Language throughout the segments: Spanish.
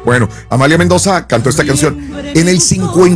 Bueno, Amalia Mendoza cantó esta canción. En el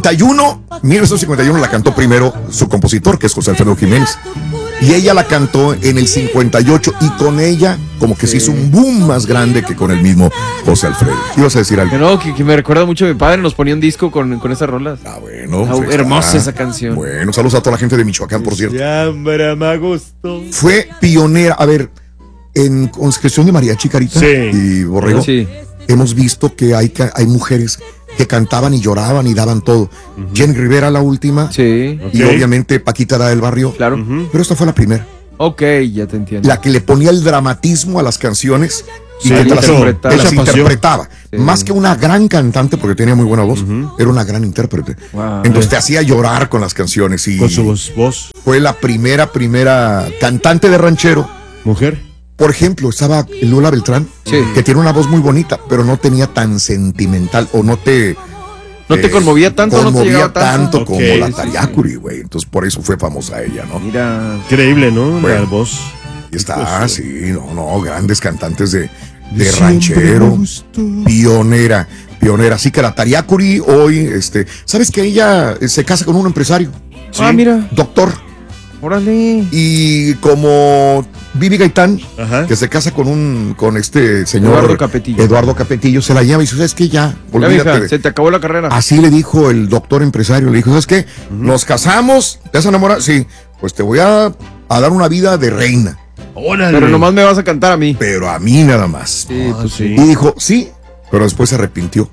1951 la cantó primero su compositor, que es José Alfredo Jiménez. Y ella la cantó en el 58 y con ella como que se hizo un boom más grande que con el mismo José Alfredo. ¿Ibas a decir algo? Que no, que me recuerda mucho a mi padre, nos ponía un disco con esas rolas. Bueno. Pues hermosa esa canción. Bueno, saludos a toda la gente de Michoacán, por cierto. Me gustó. Fue pionera, a ver, en conscripción de Mariachi, Carita y Borrego, hemos visto que hay mujeres que cantaban y lloraban y daban todo. Jenny Rivera, la última. Sí. Y obviamente Paquita la del Barrio. Claro. Pero esta fue la primera. Ok, ya te entiendo. La que le ponía el dramatismo a las canciones y Sí, que las interpretaba. Sí. Más que una gran cantante, porque tenía muy buena voz, era una gran intérprete. Wow. Entonces te hacía llorar con las canciones. Y con su voz. fue la primera cantante de ranchero. Mujer. Por ejemplo, estaba Lula Beltrán, que tiene una voz muy bonita, pero no tenía tan sentimental o no te conmovía tanto, no te llegaba tanto como Ok, la Tariacuri, güey. Entonces por eso fue famosa ella, ¿no? Mira. Increíble, ¿no? Bueno. La voz. Y está, sí, grandes cantantes de ranchero, pionera. Así que la Tariacuri hoy, ¿sabes que ella se casa con un empresario? Sí. Ah, mira. Doctor. Órale. Y como Vivi Gaitán, que se casa con este señor Eduardo Capetillo, se la llama y dice, ¿sabes qué? Ya, olvídate. Se te acabó la carrera. Así le dijo el doctor empresario, le dijo, ¿sabes qué? Nos casamos, ¿te has enamorado? Sí, pues te voy a dar una vida de reina. Órale. Pero nomás me vas a cantar a mí. Pero a mí nada más. Sí, pues sí. Y dijo, sí, pero después se arrepintió.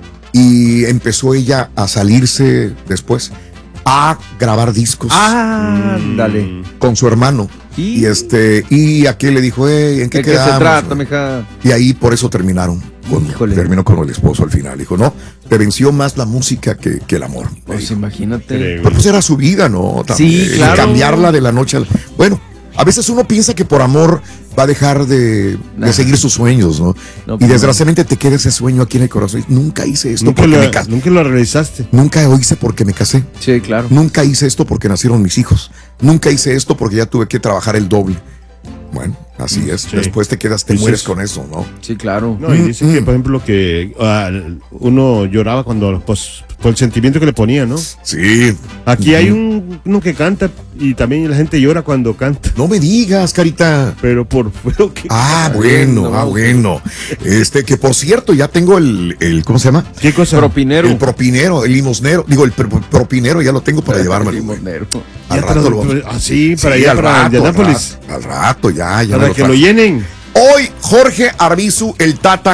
Y empezó ella a salirse después a grabar discos. Dale. Con su hermano. Y aquí le dijo, ¿en qué quedamos? ¿De qué se trata, mija? Y ahí por eso terminaron. Terminó con el esposo al final. Dijo, no, te venció más la música que el amor. Pues imagínate. Pero pues era su vida, ¿no? También, sí, claro. Cambiarla de la noche al... Bueno, a veces uno piensa que por amor va a dejar de seguir sus sueños, ¿no? Y desgraciadamente te queda ese sueño aquí en el corazón. Nunca hice esto porque me casé. Nunca lo realizaste. Nunca lo hice porque me casé. Sí, claro. Nunca hice esto porque nacieron mis hijos. Nunca hice esto porque ya tuve que trabajar el doble. Bueno, así es. Sí. Después te mueres con eso, ¿no? Sí, claro. No, y dice que, por ejemplo, que uno lloraba cuando, pues, por el sentimiento que le ponía, ¿no? Sí. Aquí hay uno que canta y también la gente llora cuando canta. No me digas, Carita. Pero por fuego que... bueno. Que por cierto, ya tengo el ¿cómo se llama? ¿Qué cosa? Propinero. El propinero, el limosnero. Digo, el propinero ya lo tengo para llevarme. El limosnero. Al rato lo vamos. Así, para allá, para Indianápolis. Al rato, ya. Para que lo llenen. Hoy Jorge Arbizu, el Tata,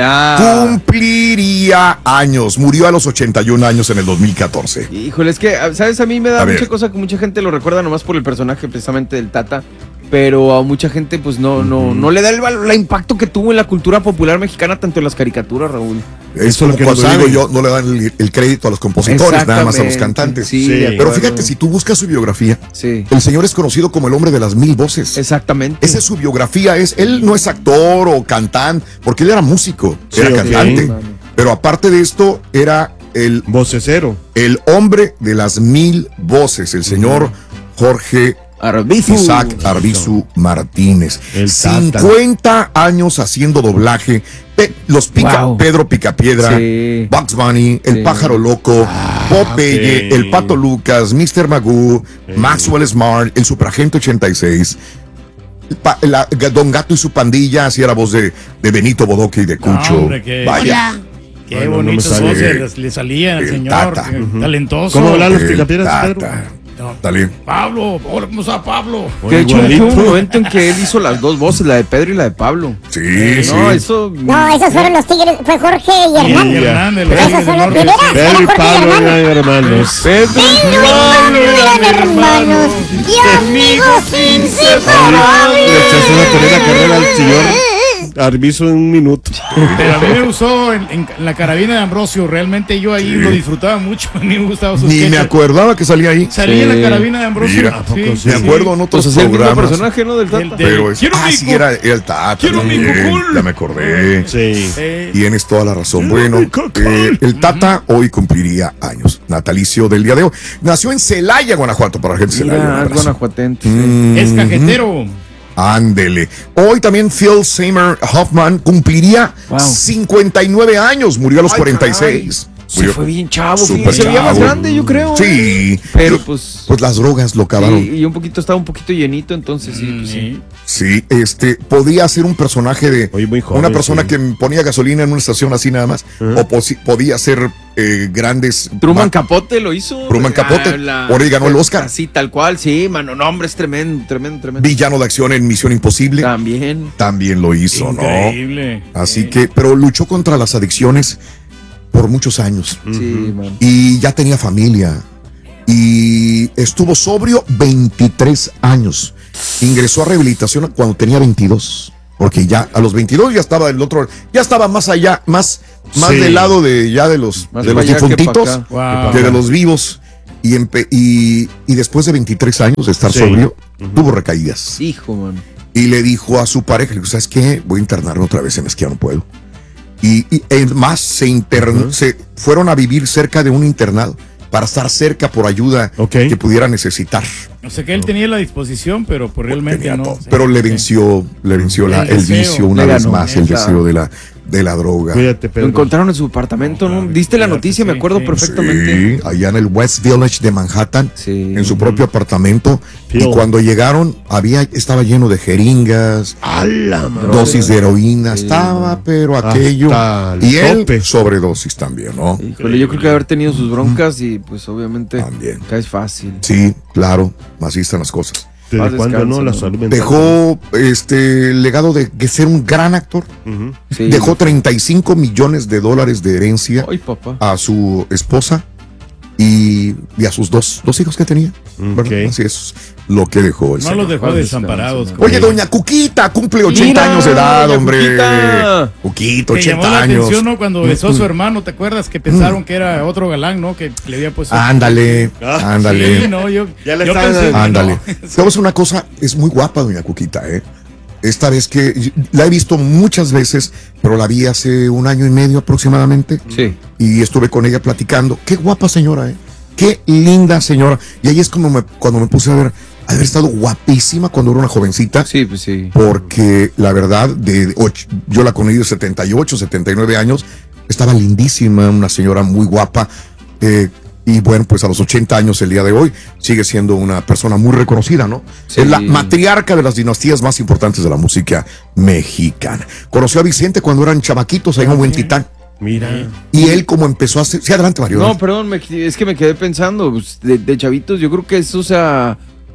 cumpliría años. Murió a los 81 años en el 2014. Híjole, es que, ¿sabes? A mí me da mucha cosa que mucha gente lo recuerda nomás por el personaje precisamente del Tata. Pero a mucha gente pues no le da el impacto que tuvo en la cultura popular mexicana, tanto en las caricaturas, Raúl. Eso es lo que cuando digo yo, no le dan el crédito a los compositores, nada más a los cantantes. Sí. Pero fíjate, si tú buscas su biografía, el señor es conocido como el hombre de las 1000 voces. Exactamente. Esa es su biografía, él no es actor o cantante, porque él era músico, era cantante. Pero aparte de esto, era el vocecero, el hombre de las 1000 voces, el señor Jorge Isaac Arbizu Martínez. 50 años haciendo doblaje. Pedro Picapiedra, Bugs Bunny, El Pájaro Loco, Popeye, El Pato Lucas, Mr. Magoo, Maxwell Smart, El Superagente 86. Don Gato y su pandilla hacía la voz de Benito Bodoque y de Cucho. Vaya. Qué bonitas voces le salían al señor. Talentoso. ¿Cómo hablan los Picapiedras, Pedro? Dale. Pablo, hola, ¿cómo está Pablo? De hecho, hubo un momento en que él hizo las dos voces, la de Pedro y la de Pablo. Sí, No, esos fueron los Tigres, fue Jorge y Hernández. Esos son los primeros. Pedro y Pablo eran hermanos. Pedro y Pablo eran hermanos y amigos inseparables. Le echaste una tremenda carrera al señor Arbizu en un minuto. Pero a mí me gustó en la carabina de Ambrosio. Realmente yo ahí lo disfrutaba mucho. A mí me gustaba sus Ni me acordaba que salía ahí. Salía en la carabina de Ambrosio. Mira, me acuerdo en otros programas. El personaje, ¿no? Del Tata. Pero sí, era el Tata. Ya me acordé. Tienes toda la razón. Bueno, el Tata hoy cumpliría años. Natalicio del día de hoy. Nació en Celaya, Guanajuato, para la gente de Celaya. Es guanajuatense. Es cajetero. Ándele. Hoy también Phil Seymour Hoffman cumpliría 59 años. Murió a los 46. Se fue bien chavo, se chavo. veía más grande, yo creo. Sí. Pero pues las drogas lo acabaron. Sí, y estaba un poquito llenito, entonces sí. Sí, podía ser un personaje de muy joven, una persona que ponía gasolina en una estación así nada más. O podía ser grandes. Truman Capote lo hizo. Truman Capote. Por ahí ganó el Oscar. Así, tal cual, sí, mano. No, hombre, es tremendo. Villano de acción en Misión Imposible. También lo hizo, increíble. ¿No? Así que, pero luchó contra las adicciones por muchos años. Sí, man. Y ya tenía familia. Y estuvo sobrio 23 años. Ingresó a rehabilitación cuando tenía 22. Porque ya a los 22 ya estaba del otro, ya estaba más allá, más del lado de los difuntitos que de los vivos. Y después de 23 años de estar sobrio, tuvo recaídas. Hijo, man. Y le dijo a su pareja, le dijo, ¿sabes qué? Voy a internarme otra vez, es que ya no puedo. Y además se fueron a vivir cerca de un internado para estar cerca por ayuda que pudiera necesitar. O sea que él tenía la disposición, pero pues realmente no. Pero le venció el vicio una vez más, el deseo de la droga. Cuídate, Pedro. Lo encontraron en su apartamento, ¿no? Diste la noticia, me acuerdo perfectamente. Sí, allá en el West Village de Manhattan, en su propio apartamento. Pio. Y cuando llegaron, estaba lleno de jeringas, dosis de heroína, estaba, pero aquello. Y él, sobredosis también, ¿no? Híjole, yo creo que haber tenido sus broncas y pues obviamente también caes fácil. Sí, claro, así están las cosas. ¿Desde cuándo no? La salud mental. Dejó el legado de ser un gran actor. Dejó $35 millones de herencia a su esposa y a sus dos hijos que tenía. Así es lo que dejó el No señor. los dejó desamparados. Oye, doña Cuquita cumple 80 años de edad, hombre. Cuquita, 80 llamó la años. atención, ¿no? Cuando besó a su hermano, ¿te acuerdas? Que pensaron que era otro galán, ¿no? Que le había puesto. Ándale. Sí, no, yo pensé. Ándale. Te voy a decir una cosa, es muy guapa doña Cuquita, Esta vez que la he visto muchas veces, pero la vi hace 1 año y medio aproximadamente. Sí. Y estuve con ella platicando. Qué guapa señora, Qué linda señora. Y ahí es cuando me puse a ver, haber estado guapísima cuando era una jovencita. Sí, pues sí. Porque la verdad, yo la conocí de 78, 79 años. Estaba lindísima, una señora muy guapa. Y bueno, pues a los 80 años el día de hoy sigue siendo una persona muy reconocida, ¿no? Sí. Es la matriarca de las dinastías más importantes de la música mexicana. Conoció a Vicente cuando eran chamaquitos ahí en Huentitán. Mira. Y él como empezó a hacer... Sí, adelante, Mario. No, perdón, es que me quedé pensando, pues, de chavitos, yo creo que eso, o sea,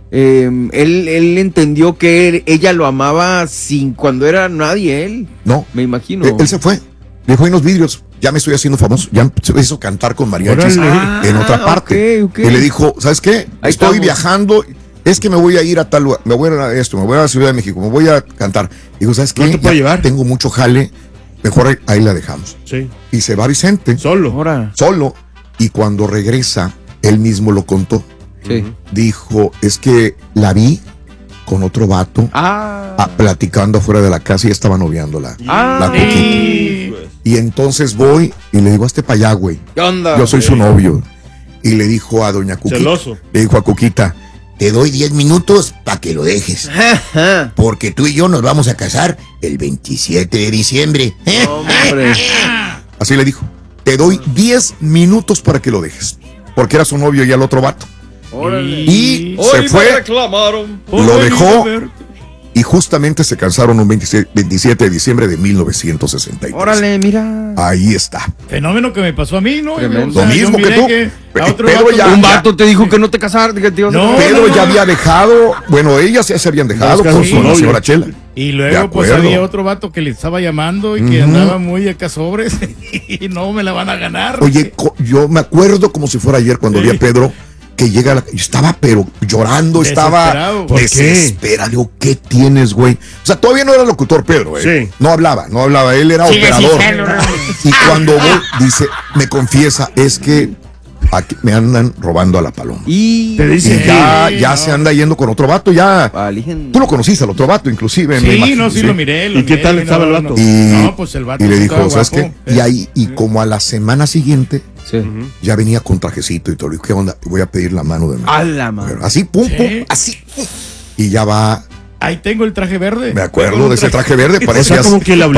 él entendió que ella lo amaba cuando era nadie, él. No. Me imagino. Él se fue. Dejó en los vidrios. Ya me estoy haciendo famoso. Ya se hizo cantar con mariachis en otra parte. Okay. Y le dijo, ¿sabes qué? Estoy viajando. Es que me voy a ir a tal lugar. Me voy a ir a esto. Me voy a la Ciudad de México. Me voy a cantar. Digo, ¿sabes qué? ¿No te puedo llevar? Tengo mucho jale. Mejor ahí la dejamos. Sí. Y se va Vicente. Solo. Y cuando regresa, él mismo lo contó. Sí. Dijo, es que la vi con otro vato platicando afuera de la casa y estaba noviando la Cuquita. Y entonces voy y le digo, hazte para allá, güey. ¿Qué onda? Yo soy su novio. Y le dijo a doña Cuquita. Celoso. Le dijo a Cuquita, te doy 10 minutos para que lo dejes. Porque tú y yo nos vamos a casar el 27 de diciembre. Hombre. Así le dijo, te doy 10 minutos para que lo dejes. Porque era su novio y el otro vato. Y se fue, lo dejó y justamente se casaron un 27 de diciembre de 1963. Órale, mira. Ahí está. Fenómeno que me pasó a mí, ¿no? Lo mismo que tú. Un vato te dijo que no te casaras. Pedro ya había dejado, bueno, ellas ya se habían dejado con la señora Chela. Y luego pues había otro vato que le estaba llamando y que andaba muy acá sobres y no me la van a ganar. Oye, yo me acuerdo como si fuera ayer cuando vi a Pedro que llega, estaba pero llorando, estaba desesperado. Digo, ¿qué tienes, güey? O sea, todavía no era locutor Pedro, Sí. No hablaba, él era operador. Y cuando voy, dice, me confiesa, es que aquí me andan robando a la paloma. Y te dice, ya se anda yendo con otro vato, ya. Tú lo conociste al otro vato, inclusive. Sí, lo miré. ¿Y qué tal estaba el vato? Pues el vato. Y le dijo, ¿sabes qué? Y como a la semana siguiente, ya venía con trajecito y todo. Le dijo, ¿qué onda? Voy a pedir la mano de mi. A la mano. Así, pum, así. Y ya va Ahí tengo el traje verde. Me acuerdo de ese traje verde. Parecías, o sea, como que la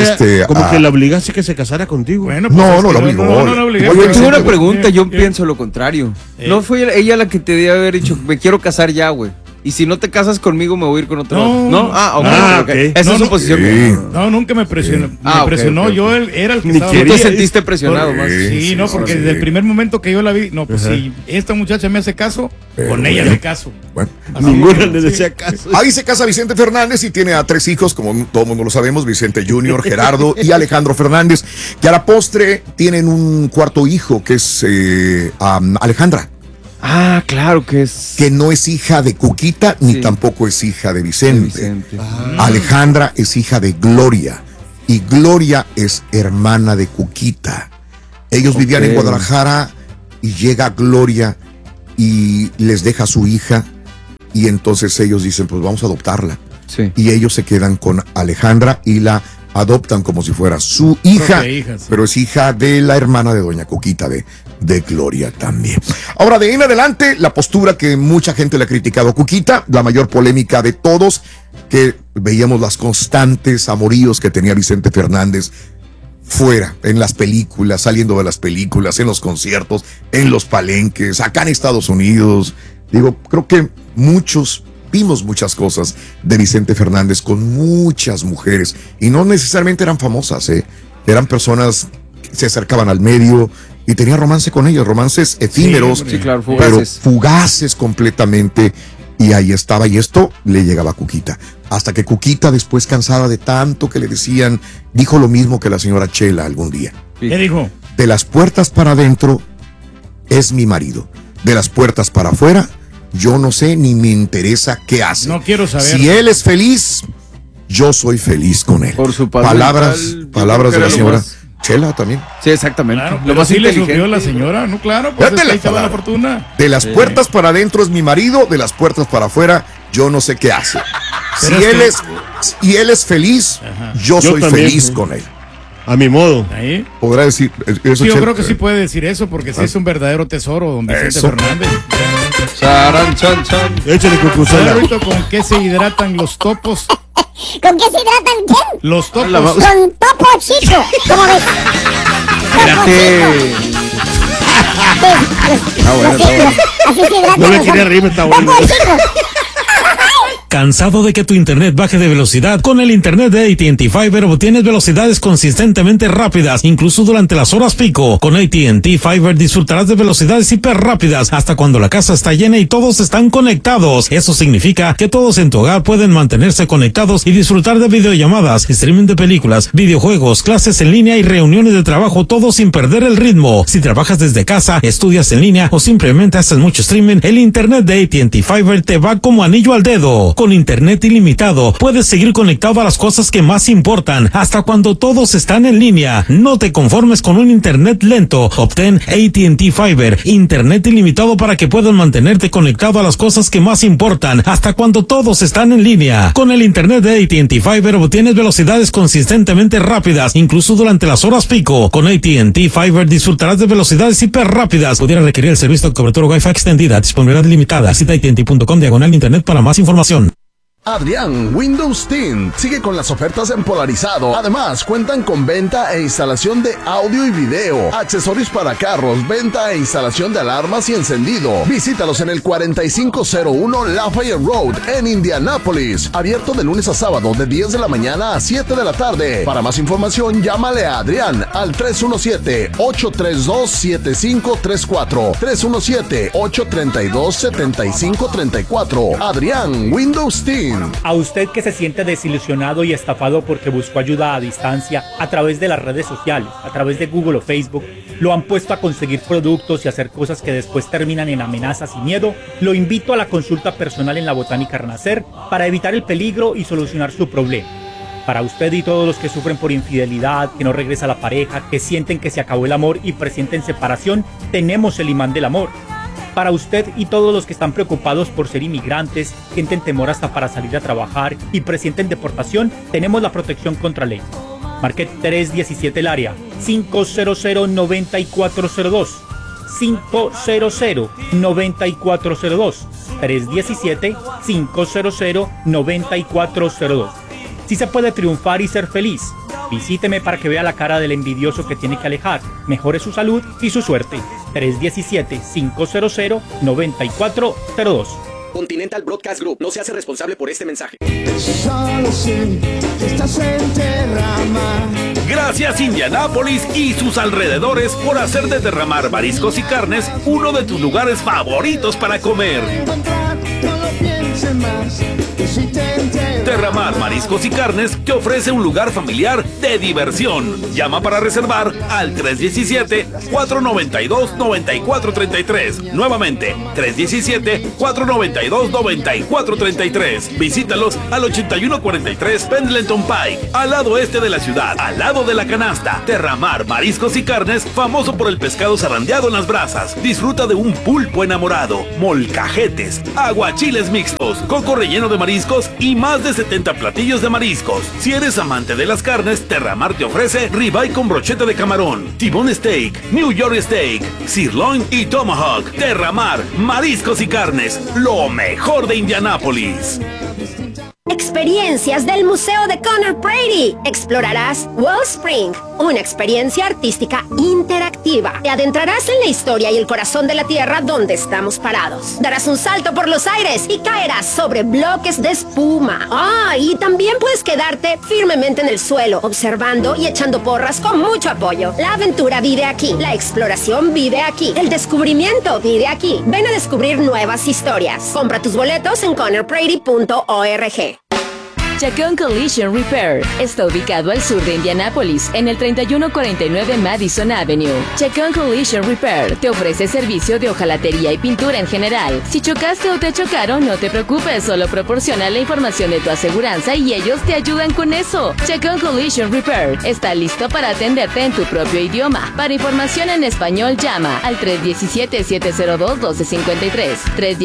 obligaste que se casara contigo. Bueno, pues no la obligó. Oye, tengo una pregunta, yo pienso lo contrario. ¿No fue ella la que te debía haber dicho, me quiero casar ya, güey? Y si no te casas conmigo, me voy a ir con otro. ¿No? Okay. Esa es su posición. Sí. No, nunca me presionó. Me presionó. Okay. Yo era el que estaba. Tú te sentiste presionado más. Sí, no, porque desde el primer momento que yo la vi, no, pues si esta muchacha me hace caso, con ella me caso. Bueno, ninguna le decía caso. Ahí se casa Vicente Fernández y tiene a 3 hijos, como todo el mundo lo sabemos, Vicente Junior, Gerardo y Alejandro Fernández, que a la postre tienen un cuarto hijo, que es Alejandra. Ah, claro que es. Que no es hija de Cuquita, ni tampoco es hija de Vicente. Alejandra es hija de Gloria. Y Gloria es hermana de Cuquita. Ellos vivían en Guadalajara y llega Gloria y les deja a su hija. Y entonces ellos dicen, pues vamos a adoptarla. Sí. Y ellos se quedan con Alejandra y la adoptan como si fuera su hija, pero es hija de la hermana de doña Cuquita, de Gloria también. Ahora, de ahí en adelante, la postura que mucha gente le ha criticado a Cuquita, la mayor polémica de todos, que veíamos las constantes amoríos que tenía Vicente Fernández fuera, en las películas, saliendo de las películas, en los conciertos, en los palenques, acá en Estados Unidos. Digo, creo que vimos muchas cosas de Vicente Fernández con muchas mujeres y no necesariamente eran famosas, eran personas que se acercaban al medio y tenía romance con ellos, romances efímeros, claro, pero fugaces completamente, y ahí estaba, y esto le llegaba a Cuquita, hasta que Cuquita, después cansada de tanto que le decían, dijo lo mismo que la señora Chela algún día. ¿Qué dijo? De las puertas para adentro es mi marido, de las puertas para afuera yo no sé ni me interesa qué hace. No quiero saber. Si él es feliz, yo soy feliz con él. Por su palabras de la señora Chela también. Sí, exactamente. Claro, lo más sí le sufrió la señora, no, claro, pues ahí estaba la fortuna. De las puertas para adentro es mi marido, de las puertas para afuera yo no sé qué hace. Si él es feliz, yo soy también, feliz con él. A mi modo. ¿Ahí? Podrá decir eso. Sí, yo creo que sí puede decir eso, porque sí es un verdadero tesoro, don Vicente Fernández. Charan, chan, chan. Échale conclusión. ¿Con qué se hidratan los topos? ¿Con qué se hidratan quién? Los topos. Con topo chico. ¿Cómo ves? Espérate. Así se hidratan. No me quería reírme, está bueno. ¿Cansado de que tu internet baje de velocidad? Con el internet de AT&T Fiber obtienes velocidades consistentemente rápidas, incluso durante las horas pico. Con AT&T Fiber disfrutarás de velocidades hiper rápidas hasta cuando la casa está llena y todos están conectados. Eso significa que todos en tu hogar pueden mantenerse conectados y disfrutar de videollamadas, streaming de películas, videojuegos, clases en línea y reuniones de trabajo, todo sin perder el ritmo. Si trabajas desde casa, estudias en línea o simplemente haces mucho streaming, el internet de AT&T Fiber te va como anillo al dedo. Con internet ilimitado, puedes seguir conectado a las cosas que más importan, hasta cuando todos están en línea. No te conformes con un internet lento. Obtén AT&T Fiber, internet ilimitado para que puedas mantenerte conectado a las cosas que más importan, hasta cuando todos están en línea. Con el internet de AT&T Fiber obtienes velocidades consistentemente rápidas, incluso durante las horas pico. Con AT&T Fiber disfrutarás de velocidades hiper rápidas. Pudiera requerir el servicio de cobertura Wi-Fi extendida, disponibilidad limitada. Visita AT&T.com/internet para más información. Adrián Windows Tint sigue con las ofertas en polarizado. Además, cuentan con venta e instalación de audio y video, accesorios para carros, venta e instalación de alarmas y encendido. Visítalos en el 4501 Lafayette Road en Indianápolis. Abierto de lunes a sábado de 10 de la mañana a 7 de la tarde. Para más información, llámale a Adrián al 317-832-7534. 317-832-7534. Adrián Windows Tint. A usted que se siente desilusionado y estafado porque buscó ayuda a distancia a través de las redes sociales, a través de Google o Facebook, lo han puesto a conseguir productos y hacer cosas que después terminan en amenazas y miedo, lo invito a la consulta personal en la Botánica Renacer para evitar el peligro y solucionar su problema. Para usted y todos los que sufren por infidelidad, que no regresa la pareja, que sienten que se acabó el amor y presienten separación, tenemos el imán del amor. Para usted y todos los que están preocupados por ser inmigrantes, sienten temor hasta para salir a trabajar y presienten deportación, tenemos la protección contra ley. Marque 317 el área, 500-9402. 317-500-9402. 317-500-9402. Si se puede triunfar y ser feliz. Visíteme para que vea la cara del envidioso que tiene que alejar. Mejore su salud y su suerte. 317-500-9402. Continental Broadcast Group no se hace responsable por este mensaje. Solo sé que estás en Terramar. Gracias Indianápolis y sus alrededores por hacer de Terramar Mariscos y Carnes uno de tus lugares favoritos para comer. Terramar Mariscos y Carnes te ofrece un lugar familiar de diversión. Llama para reservar al 317-492-9433. Nuevamente, 317-492-9433. Visítalos al 8143 Pendleton Pike, al lado este de la ciudad, al lado de la canasta. Terramar Mariscos y Carnes, famoso por el pescado zarandeado en las brasas. Disfruta de un pulpo enamorado, molcajetes, aguachiles mixtos, coco relleno de mariscos y más de 70 platillos de mariscos. Si eres amante de las carnes, Terramar te ofrece ribeye con brocheta de camarón, T-bone steak, New York steak, sirloin y tomahawk. Terramar Mariscos y Carnes, lo mejor de Indianápolis. Experiencias del Museo de Conor Brady. Explorarás Wellspring, una experiencia artística interactiva. Te adentrarás en la historia y el corazón de la tierra donde estamos parados. Darás un salto por los aires y caerás sobre bloques de espuma. Y también puedes quedarte firmemente en el suelo, observando y echando porras con mucho apoyo. La aventura vive aquí, la exploración vive aquí, el descubrimiento vive aquí. Ven a descubrir nuevas historias. Compra tus boletos en conorbrady.org. Chacón Collision Repair está ubicado al sur de Indianápolis, en el 3149 Madison Avenue. Chacón Collision Repair te ofrece servicio de hojalatería y pintura en general. Si chocaste o te chocaron, no te preocupes, solo proporciona la información de tu aseguranza y ellos te ayudan con eso. Chacón Collision Repair está listo para atenderte en tu propio idioma. Para información en español, llama al 317-702-1253.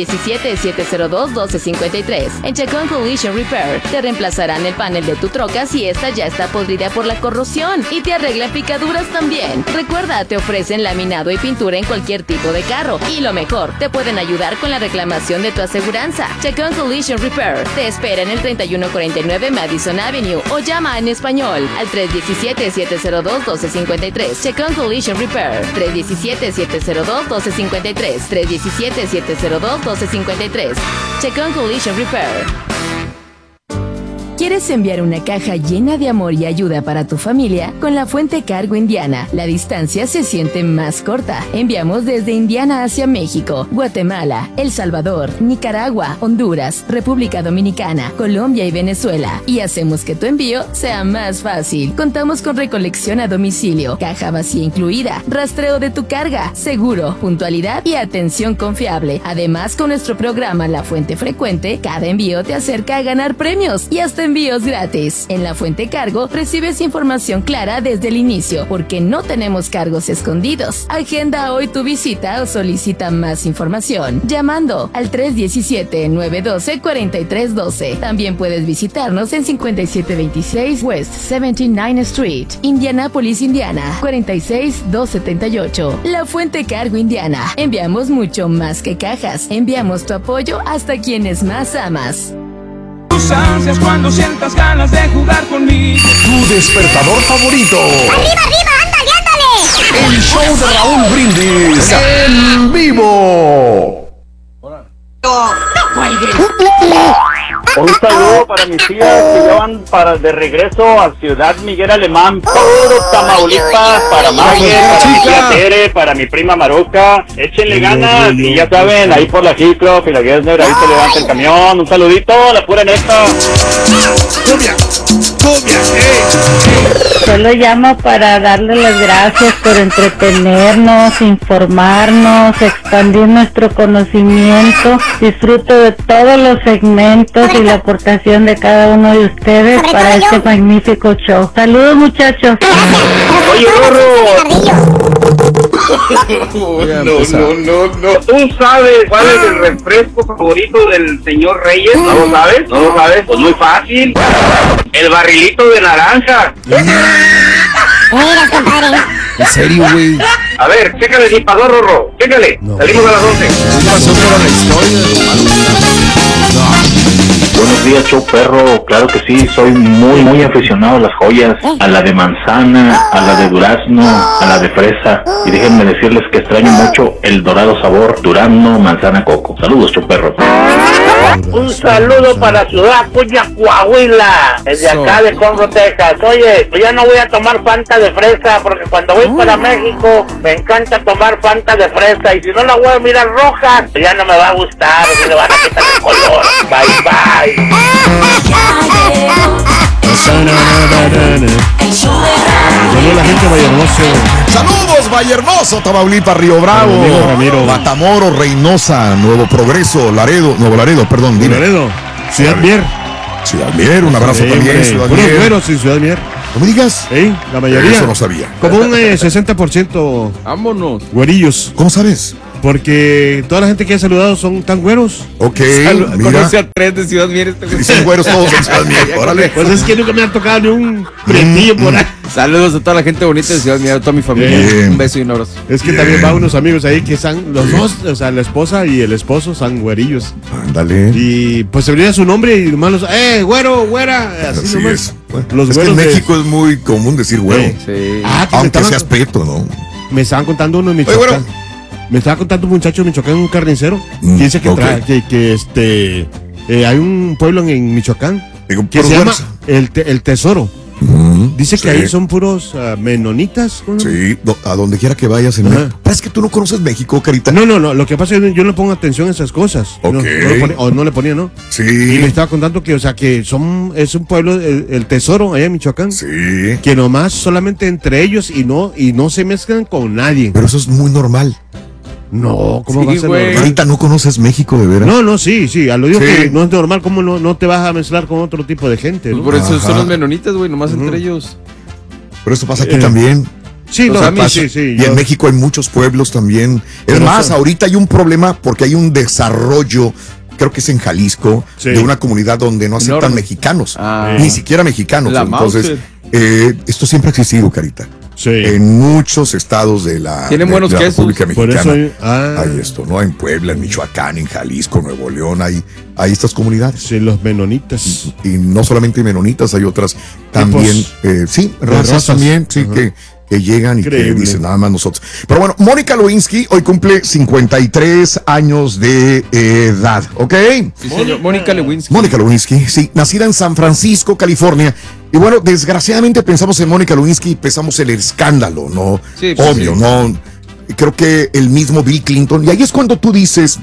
317-702-1253. En Chacón Collision Repair te reemplazarán el panel de tu troca si esta ya está podrida por la corrosión y te arreglan picaduras también. Recuerda, te ofrecen laminado y pintura en cualquier tipo de carro y lo mejor, te pueden ayudar con la reclamación de tu aseguranza. Chacón Collision Repair te espera en el 3149 Madison Avenue o llama en español al 317-702-1253. Chacón Collision Repair 317-702-1253. 317-702-1253. Chacón Collision Repair. ¿Quieres enviar una caja llena de amor y ayuda para tu familia? Con la Fuente Cargo Indiana, la distancia se siente más corta. Enviamos desde Indiana hacia México, Guatemala, El Salvador, Nicaragua, Honduras, República Dominicana, Colombia y Venezuela. Y hacemos que tu envío sea más fácil. Contamos con recolección a domicilio, caja vacía incluida, rastreo de tu carga, seguro, puntualidad y atención confiable. Además, con nuestro programa La Fuente Frecuente, cada envío te acerca a ganar premios y hasta envíos gratis. En La Fuente Cargo recibes información clara desde el inicio, porque no tenemos cargos escondidos. Agenda hoy tu visita o solicita más información llamando al 317-912-4312. También puedes visitarnos en 5726 West 79th Street, Indianapolis, Indiana 46278. La Fuente Cargo Indiana. Enviamos mucho más que cajas. Enviamos tu apoyo hasta quienes más amas. Tus ansias cuando sientas ganas de jugar conmigo. Tu despertador favorito. ¡Arriba, arriba! ¡Ándale, ándale! El show de Raúl Brindis en vivo. ¡No cuelgues! Un saludo para mis tías que llevan de regreso a Ciudad Miguel Alemán, Puro Tamaulipas, para Maggie, para mi tía Tere, para mi prima Maruca. Échenle ganas y ya saben, ahí por la Ciclof y la Gessner, ahí se levanta el camión. Un saludito, la pura neta. Solo llamo para darle las gracias por entretenernos, informarnos, expandir nuestro conocimiento. Disfruto de todos los segmentos y la aportación de cada uno de ustedes para este magnífico show. Saludos, muchachos. Oye, Rorro. No. ¿Tú sabes cuál es el refresco favorito del señor Reyes? ¿No lo sabes? ¿No lo sabes? Pues muy fácil. El barrilito de naranja. Mira, compadre. ¿En serio, güey? A ver, chécale el disipador, Rorro. Chécale. No. Salimos a las 12. Buenos días, show perro. Claro que sí, soy muy aficionado a las joyas, a la de manzana, a la de durazno, a la de fresa. Y déjenme decirles que extraño mucho el dorado sabor durazno, manzana, coco. Saludos, show perro. Un saludo para Ciudad Acuña, Coahuila, desde acá de Congo, Texas. Oye, ya no voy a tomar Fanta de fresa, porque cuando voy para México me encanta tomar Fanta de fresa, y si no la voy a mirar roja, ya no me va a gustar, me van a quitar el color. Bye, bye. Saludos la gente de Vallehermoso. Saludos, Vallehermoso, Tamaulipas, Río Bravo, Ramiro. Matamoros, Reynosa, Nuevo Progreso, Nuevo Laredo, perdón. Laredo, Ciudad Mier. Ciudad Mier, un abrazo también, Ciudad Mier. Mier. Güeros en Ciudad Mier. ¿No me digas? Sí, la mayoría. Eso no sabía. Como un 60%. Vámonos. Güerillos. ¿Cómo sabes? Porque toda la gente que ha saludado son tan güeros. Ok, mira. Conoce a 3 de Ciudad Mier. Son güeros todos en Ciudad Mier. Órale. Pues es que nunca me han tocado ni un prendillo por ahí. Saludos a toda la gente bonita de Ciudad Mier, a toda mi familia. Un beso y un abrazo. Es que también van unos amigos ahí que están los dos, o sea, la esposa y el esposo son güerillos. Ándale. Y pues se venía su nombre y nomás los, güero, güera. Así nomás. Es. Bueno, es que en México es muy común decir güero. Sí. Aunque seas peto, ¿no? Me estaban contando uno de Michoacán. Me estaba contando un muchacho de Michoacán, un carnicero. Dice que hay un pueblo en Michoacán que se llama el Tesoro. Dice que ahí son puros menonitas. Sí, a donde quiera que vayas en México. Es que tú no conoces México, Carita. No, lo que pasa es que yo no pongo atención a esas cosas. No le ponía, ¿no? Sí. Y me estaba contando que, o sea, que es un pueblo, el Tesoro, allá en Michoacán. Sí. Que nomás solamente entre ellos y no se mezclan con nadie. Pero eso es muy normal. No, ¿cómo va a ser normal? Ahorita no conoces México, de veras. No, sí, a lo digo que no es normal, ¿cómo no te vas a mezclar con otro tipo de gente? Pues ¿no? por eso son los menonitas, güey, nomás entre ellos. Pero esto pasa aquí también. Sí, Y en México hay muchos pueblos también. Es más, ahorita hay un problema porque hay un desarrollo, creo que es en Jalisco, de una comunidad donde no aceptan mexicanos, ni siquiera mexicanos. Entonces, esto siempre ha existido, Carita. Sí. En muchos estados de la República Mexicana. Por eso hay esto, ¿no? En Puebla, en Michoacán, en Jalisco, Nuevo León, hay estas comunidades. Sí, los menonitas. Y no solamente menonitas, hay otras también. Razas también, que llegan y que dicen nada más nosotros. Pero bueno, Mónica Lewinsky hoy cumple 53 años de edad, ¿ok? Sí, señor. Mónica Lewinsky. Mónica Lewinsky, sí, nacida en San Francisco, California. Y bueno, desgraciadamente pensamos en Mónica Lewinsky y pensamos en el escándalo, ¿no? Sí, obvio, sí. ¿no? Creo que el mismo Bill Clinton, y ahí es cuando tú dices,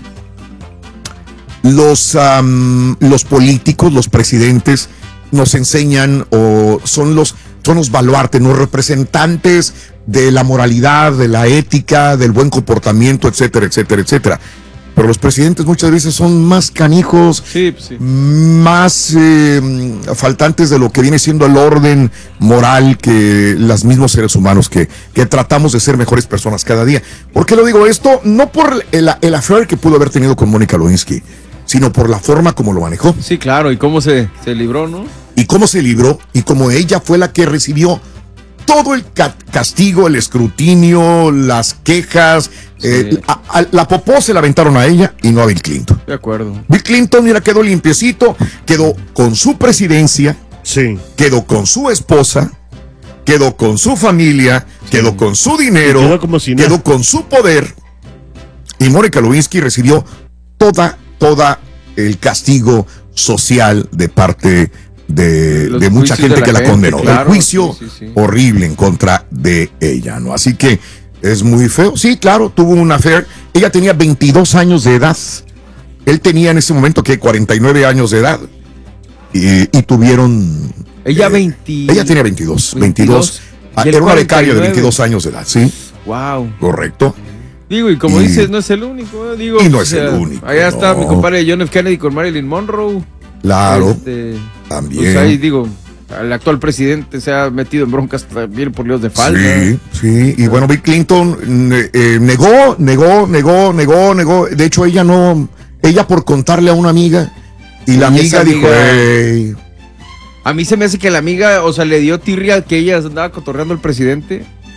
los políticos, los presidentes, nos enseñan o son los baluartes, los representantes de la moralidad, de la ética, del buen comportamiento, etcétera, etcétera, etcétera. Pero los presidentes muchas veces son más canijos, más faltantes de lo que viene siendo el orden moral que los mismos seres humanos que tratamos de ser mejores personas cada día. ¿Por qué lo digo esto? No por el affair que pudo haber tenido con Mónica Lewinsky, sino por la forma como lo manejó. Sí, claro, y cómo se libró, ¿no? Y cómo se libró, y como ella fue la que recibió todo el castigo, el escrutinio, las quejas. La popó se la aventaron a ella y no a Bill Clinton. De acuerdo. Bill Clinton, mira, quedó limpiecito, quedó con su presidencia, quedó con su esposa, quedó con su familia, quedó con su dinero, quedó con su poder. Y Mónica Lewinsky recibió toda el castigo social de parte de mucha gente que la condenó. Claro, el juicio horrible en contra de ella, ¿no? Así que es muy feo. Sí, claro, tuvo un affair. Ella tenía 22 años de edad. Él tenía en ese momento 49 años de edad. Y tuvieron... Ella Ella tenía 22. Era una becaria de 22 años de edad, ¿sí? Wow. Correcto. Digo, y como dices, no es el único. Digo, y no es el único. Allá está mi compadre John F. Kennedy con Marilyn Monroe. Claro, también. Pues ahí digo, el actual presidente se ha metido en broncas también por líos de falda. Sí, y bueno, Bill Clinton negó. De hecho, ella por contarle a una amiga, y la amiga dijo, hey. A mí se me hace que la amiga, o sea, le dio tirria que ella andaba cotorreando al presidente.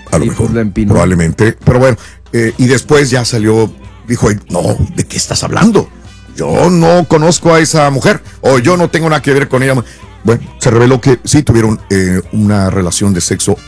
A lo mejor, probablemente. Pero bueno, y después ya salió, dijo, no, ¿de qué estás hablando? Yo no conozco a esa mujer, o yo no tengo nada que ver con ella. Bueno, se reveló que sí tuvieron una relación de sexo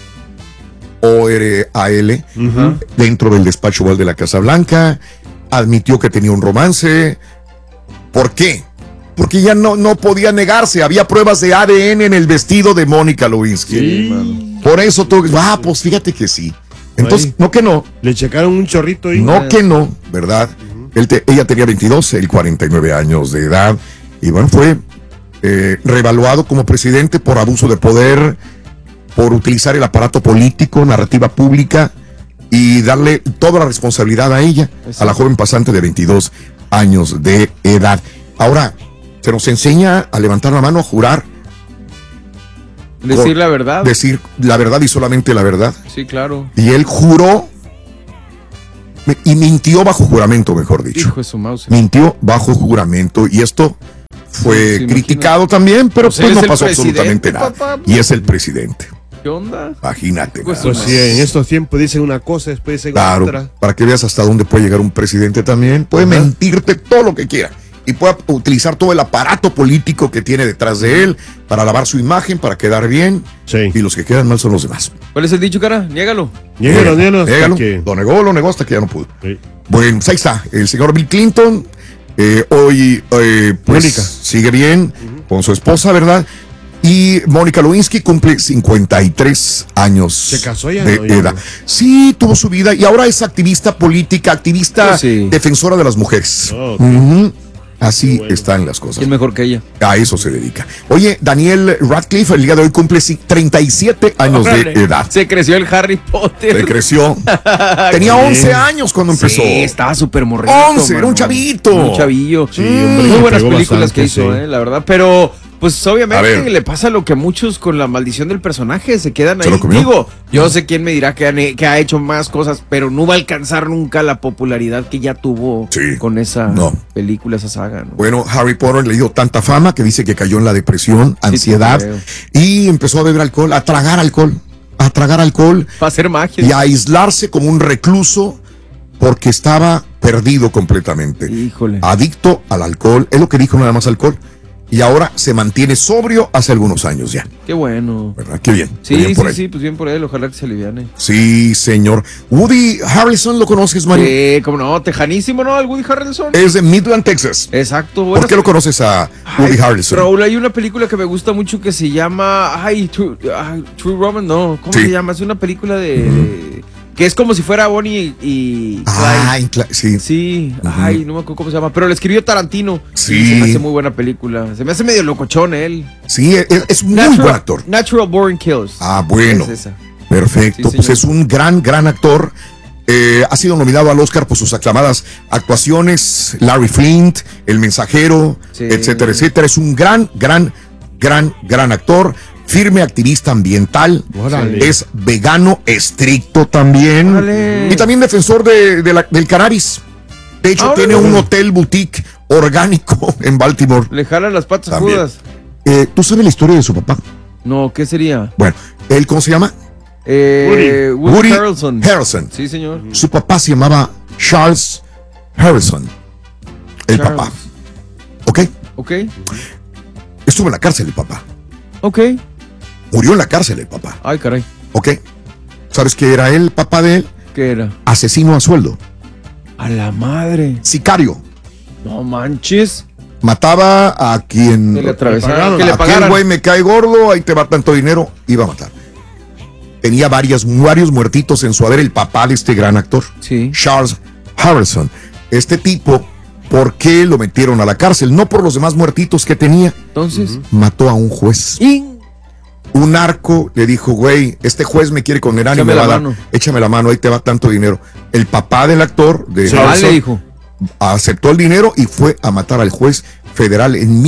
ORAL dentro del despacho oval de la Casa Blanca. Admitió que tenía un romance. ¿Por qué? Porque ya no podía negarse. Había pruebas de ADN en el vestido de Mónica Lewinsky. Sí. Por eso tú, pues fíjate que sí. Entonces, no que no. Le checaron un chorrito ahí. No que no, ¿verdad? Ella tenía 22, él 49 años de edad. Y bueno, fue reevaluado como presidente por abuso de poder, por utilizar el aparato político, narrativa pública y darle toda la responsabilidad a ella, a la joven pasante de 22 años de edad. Ahora, se nos enseña a levantar la mano, a jurar. Decir la verdad. Decir la verdad y solamente la verdad. Sí, claro. Y él juró y mintió bajo juramento, mejor dicho. Hijo de su mouse. Mintió bajo juramento y esto fue criticado también, pero pues no pasó absolutamente nada. Papá. Y es el presidente. ¿Qué onda? Imagínate. Pues sí, en estos tiempos dicen una cosa, después dicen otra. Para que veas hasta dónde puede llegar un presidente también. Puede mentirte todo lo que quiera. Y pueda utilizar todo el aparato político que tiene detrás de él para lavar su imagen, para quedar bien. Sí. Y los que quedan mal son los demás. ¿Cuál es el dicho, cara? Niégalo. Niégalo. Lo negó hasta que ya no pudo. Sí. Bueno, pues ahí está. El señor Bill Clinton hoy pues sigue bien con su esposa, ¿verdad? Y Mónica Lewinsky cumple 53 años. ¿Se casó ya? De edad. Sí, tuvo su vida y ahora es activista política, activista defensora de las mujeres. Así bueno. Están las cosas. Es mejor que ella. A eso se dedica. Oye, Daniel Radcliffe el día de hoy cumple 37 años de edad. Se creció el Harry Potter. Se creció. Tenía 11 años cuando empezó. Sí, estaba súper morrito. 11, era un chavito. Un chavillo. Sí, hombre, muy buenas películas que hizo, la verdad. Pero pues obviamente le pasa lo que a muchos con la maldición del personaje, se quedan ahí. Digo, yo sé quién me dirá que ha hecho más cosas, pero no va a alcanzar nunca la popularidad que ya tuvo con esa película, esa saga. ¿No? Bueno, Harry Potter le dio tanta fama que dice que cayó en la depresión, ansiedad, y empezó a beber alcohol, a tragar alcohol. Para hacer magia. Y a aislarse como un recluso porque estaba perdido completamente. Híjole. Adicto al alcohol, es lo que dijo, nada más alcohol. Y ahora se mantiene sobrio hace algunos años ya. Qué bueno. ¿Verdad? Qué bien. Sí, pues bien por él, ojalá que se aliviane. Sí, señor. Woody Harrelson, ¿lo conoces, Mario? Sí, como no, tejanísimo, ¿no? El Woody Harrelson. Es de Midland, Texas. Exacto. ¿Por qué lo conoces a Woody Harrelson? Raúl, hay una película que me gusta mucho que se llama, True Romance, no, ¿cómo se llama? Es una película de que es como si fuera Bonnie y Clyde. Sí. Ay, no me acuerdo cómo se llama, pero le escribió Tarantino. Sí. Se me hace muy buena película. Se me hace medio locochón él. Sí, es un muy buen actor. Natural Born Killers. Bueno. Es esa. Perfecto. Sí, pues es un gran actor. Ha sido nominado al Oscar por sus aclamadas actuaciones. Larry Flint, El Mensajero, etcétera, etcétera. Es un gran actor. Firme activista ambiental, es vegano estricto también, y también defensor del cannabis. De hecho, tiene un hotel boutique orgánico en Baltimore. Le jalan las patas judas. ¿Tú sabes la historia de su papá? No, ¿qué sería? Bueno, ¿él cómo se llama? Woody Harrelson. Sí, señor. Su papá se llamaba Charles Harrelson. Papá. ¿Ok? Estuvo en la cárcel el papá. Ok. Murió en la cárcel el papá. Ay, caray. ¿Ok? ¿Sabes qué era el papá de él? ¿Qué era? Asesino a sueldo. A la madre. Sicario. No manches. Mataba a quien le atravesaron. Que le pagaran. Aquel güey me cae gordo, ahí te va tanto dinero, iba a matar. Tenía varios muertitos en su haber, el papá de este gran actor. Sí. Charles Harrelson. Este tipo, ¿por qué lo metieron a la cárcel? No por los demás muertitos que tenía. Entonces. Mató a un juez. Un narco le dijo, güey, este juez me quiere condenar y me va a dar, échame la mano, ahí te va tanto dinero. El papá del actor le dijo, aceptó el dinero y fue a matar al juez federal en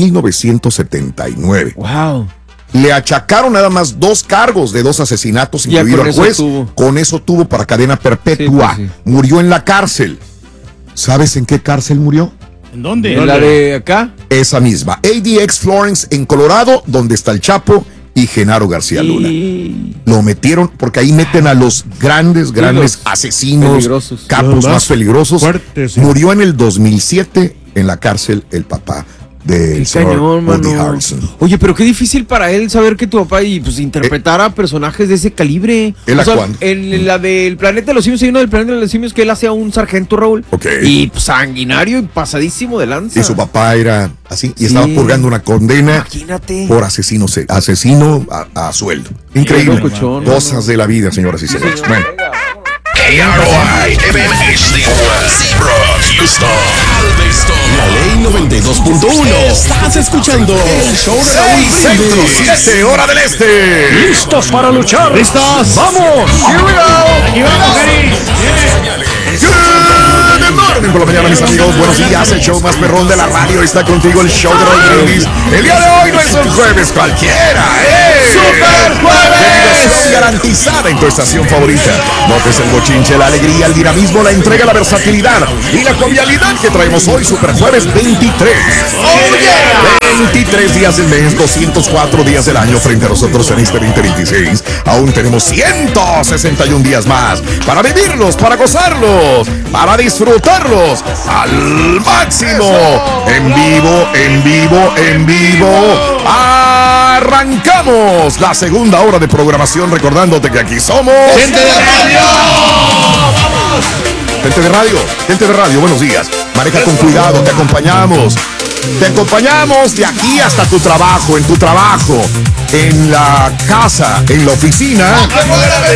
1979. Wow. Le achacaron nada más 2 cargos de 2 asesinatos, incluido al juez. Con eso tuvo para cadena perpetua. Sí. Murió en la cárcel. ¿Sabes en qué cárcel murió? ¿En dónde? ¿En la de acá? Esa misma. ADX Florence en Colorado, donde está el Chapo y Genaro García Luna. Lo metieron porque ahí meten a los grandes asesinos, peligrosos, capos más peligrosos. Fuertes, sí. Murió en el 2007 en la cárcel el papá del señor Woody Harrelson. Oye, pero qué difícil para él saber que tu papá interpretara personajes de ese calibre. En la del Planeta de los Simios, hay uno del Planeta de los Simios que él hace a un sargento, Raúl. Y sanguinario y pasadísimo de lanza. Y su papá era así, y estaba purgando una condena por asesino a sueldo. Increíble. Cosas de la vida, señoras y señores. Bueno. KROI, Houston, La Ley 92.1. Estás escuchando el show de Raúl Centro 7, hora del este. ¿Listos para luchar? ¿Listos? ¡Vamos! ¡Here we go! ¡Aquí vamos, Good morning por la mañana, mis amigos. Buenos días, el show más perrón de la radio está contigo, el show de Raúl Brindis. El día de hoy no es un jueves cualquiera, ¡Super Jueves! Diversión garantizada en tu estación favorita. Notes el bochinche, la alegría, el dinamismo, la entrega, la versatilidad y la jovialidad que traemos hoy, Super Jueves 23. ¡Oh, yeah! 23 días del mes, 204 días del año frente a nosotros en este 2026. Aún tenemos 161 días más para vivirlos, para gozarlos, para disfrutarlos al máximo. En vivo. Arrancamos la segunda hora de programación, recordándote que aquí somos Gente de Radio. ¡Vamos! Gente de radio, buenos días. Maneja con cuidado, te acompañamos. Te acompañamos de aquí hasta tu trabajo, en la casa, en la oficina.